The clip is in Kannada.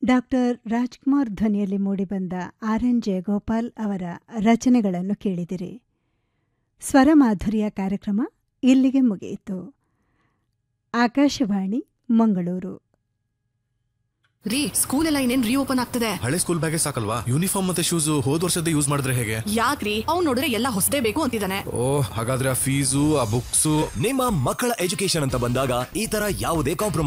ಡಾಕ್ಟರ್ ರಾಜ್ಕುಮಾರ್ ಧ್ವನಿಯಲ್ಲಿ ಮೂಡಿಬಂದ ಆರ್.ಎನ್. ಜಯಗೋಪಾಲ್ ಅವರ ರಚನೆಗಳನ್ನು ಕೇಳಿದಿರಿ. ಸ್ವರಮಾಧುರ್ಯ ಕಾರ್ಯಕ್ರಮ ಇಲ್ಲಿಗೆ ಮುಗಿಯಿತು. ಆಕಾಶವಾಣಿ ಮಂಗಳೂರು. ರೀ, ಸ್ಕೂಲ್ ಎಲ್ಲ ಇನ್ನೇನ್ ರೀಓಪನ್ ಆಗ್ತದೆ. ಹಳೆ ಸ್ಕೂಲ್ ಬ್ಯಾಗೇ ಸಾಕಲ್ವಾ? ಯೂನಿಫಾರ್ಮ್ ಮತ್ತೆ ಶೂಸ್ ಹೋದ್ ವರ್ಷದ ಯೂಸ್ ಮಾಡಿದ್ರೆ ಹೇಗೆ? ಯಾಕ್ರಿ, ಅವ್ನು ನೋಡಿದ್ರೆ ಎಲ್ಲ ಹೊಸದೇ ಬೇಕು ಅಂತಿದ್ದಾನೆ. ಹಾಗಾದ್ರೆ ಆ ಫೀಸು, ಆ ಬುಕ್ಸು. ನಿಮ್ಮ ಮಕ್ಕಳ ಎಜುಕೇಶನ್ ಅಂತ ಬಂದಾಗ ಈ ತರ ಯಾವುದೇ ಕಾಂಪ್ರಮೈಸ್